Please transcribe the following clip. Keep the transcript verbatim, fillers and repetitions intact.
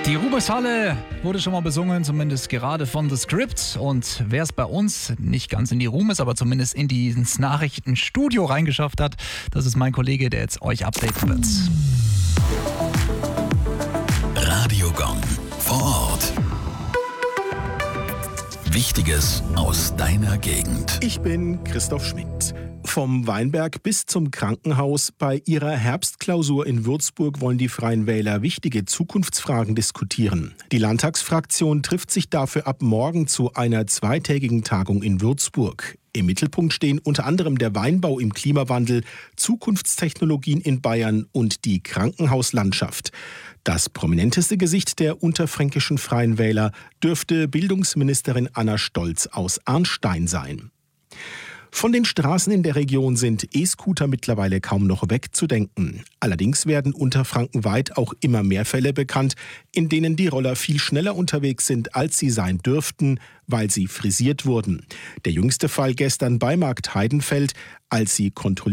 Die Ruhmeshalle wurde schon mal besungen, zumindest gerade von The Script. Und wer es bei uns nicht ganz in die Ruhmes, aber zumindest in dieses Nachrichtenstudio reingeschafft hat, das ist mein Kollege, der jetzt euch updaten wird. Radio Gong vor Ort. Wichtiges aus deiner Gegend. Ich bin Christoph Schmidt. Vom Weinberg bis zum Krankenhaus. Bei ihrer Herbstklausur in Würzburg wollen die Freien Wähler wichtige Zukunftsfragen diskutieren. Die Landtagsfraktion trifft sich dafür ab morgen zu einer zweitägigen Tagung in Würzburg. Im Mittelpunkt stehen unter anderem der Weinbau im Klimawandel, Zukunftstechnologien in Bayern und die Krankenhauslandschaft. Das prominenteste Gesicht der unterfränkischen Freien Wähler dürfte Bildungsministerin Anna Stolz aus Arnstein sein. Von den Straßen in der Region sind E-Scooter mittlerweile kaum noch wegzudenken. Allerdings werden unterfrankenweit auch immer mehr Fälle bekannt, in denen die Roller viel schneller unterwegs sind, als sie sein dürften, weil sie frisiert wurden. Der jüngste Fall gestern bei Markt Heidenfeld, als sie kontrolliert